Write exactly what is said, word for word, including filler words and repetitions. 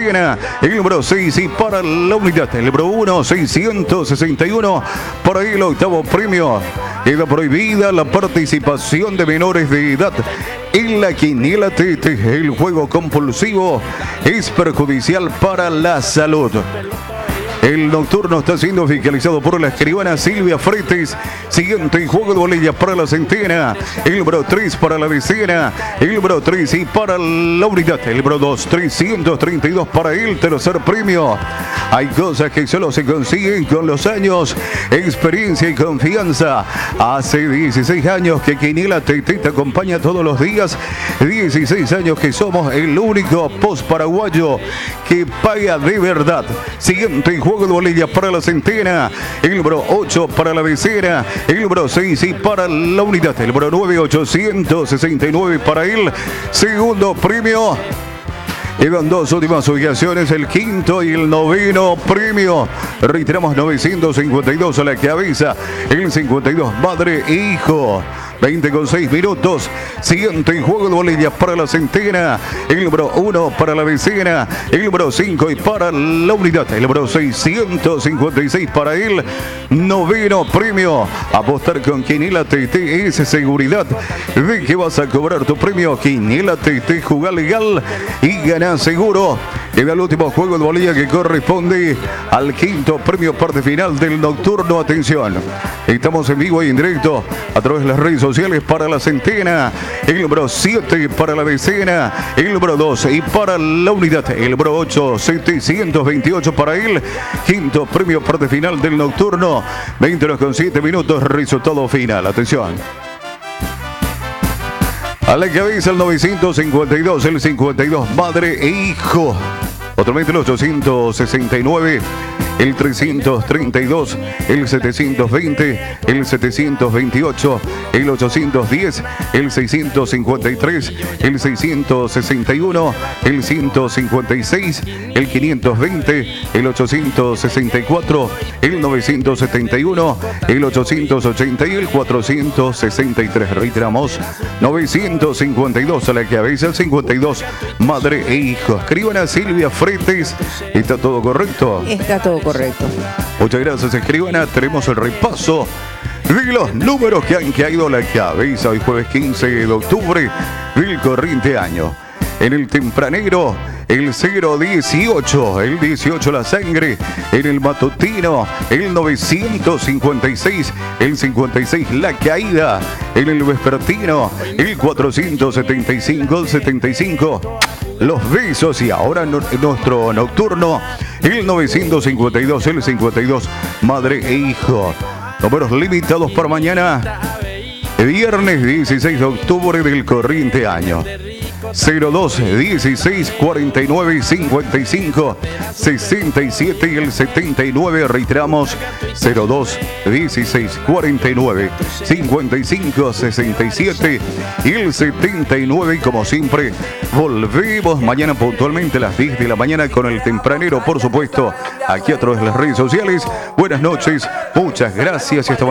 centena, el número seis y para la unidad, el número uno, seiscientos sesenta y uno, para el octavo premio. Queda prohibida la participación de menores de edad en la quiniela T T. El juego compulsivo es perjudicial para la salud. El nocturno está siendo fiscalizado por la escribana Silvia Fretes. Siguiente juego de bolilla para la centena. El número tres para la decena. El número tres y para la unidad. El número dos, trescientos treinta y dos para el tercer premio. Hay cosas que solo se consiguen con los años, experiencia y confianza. Hace dieciséis años que Quiniela T T te acompaña todos los días. dieciséis años que somos el único post paraguayo que paga de verdad. Siguiente juego de bolilla para la centena. El número ocho para la decena. El número seis y para la unidad. El número nueve, ochocientos sesenta y nueve para el segundo premio. Quedan dos últimas ubicaciones, el quinto y el noveno premio. Reiteramos, novecientos cincuenta y dos a la cabeza. El cincuenta y dos, madre e hijo. veinte con seis minutos. Siguiente juego de bolilla para la centena. El número uno para la decena. El número cinco y para la unidad. El número seiscientos cincuenta y seis para el noveno premio. Apostar con Quiniela T T es seguridad de que vas a cobrar tu premio. Quiniela T T, jugar legal y ganar seguro. Queda el último juego de bolilla que corresponde al quinto premio, parte final del nocturno. Atención, estamos en vivo y en directo a través de las redes sociales para la centena. El número siete para la decena. El número dos y para la unidad. El número ocho, setecientos veintiocho para el quinto premio, parte final del nocturno. veinte horas con siete minutos, resultado final. Atención. A la cabeza el novecientos cincuenta y dos, el cincuenta y dos, madre e hijo. Otro el ochocientos sesenta y nueve, el trescientos treinta y dos, el setecientos veinte, el setecientos veintiocho, el ochocientos diez, el seiscientos cincuenta y tres, el seiscientos sesenta y uno, el ciento cincuenta y seis, el quinientos veinte, el ochocientos sesenta y cuatro, el novecientos setenta y uno, el ochocientos ochenta y el cuatrocientos sesenta y tres. Reiteramos, novecientos cincuenta y dos a la cabeza, el cincuenta y dos, madre e hijo. Escriban a Silvia Fretes. ¿Está todo correcto? Está todo correcto. Muchas gracias, escribana. Tenemos el repaso de los números que han caído a la cabeza hoy jueves quince de octubre del corriente año. En el tempranero, el cero dieciocho, el dieciocho la sangre. En el matutino, el novecientos cincuenta y seis, el cincuenta y seis la caída. En el vespertino, el cuatrocientos setenta y cinco, el setenta y cinco los besos. Y ahora no, nuestro nocturno, el novecientos cincuenta y dos, el cincuenta y dos, madre e hijo. Números limitados para mañana, viernes dieciséis de octubre del corriente año. cero dos, dieciséis, cuarenta y nueve, cincuenta y cinco, sesenta y siete y el setenta y nueve. Reiteramos, cero dos, dieciséis, cuarenta y nueve, cincuenta y cinco, sesenta y siete y el setenta y nueve. Y como siempre, volvemos mañana puntualmente a las diez de la mañana con el tempranero, por supuesto, aquí a través de las redes sociales. Buenas noches, muchas gracias y hasta mañana.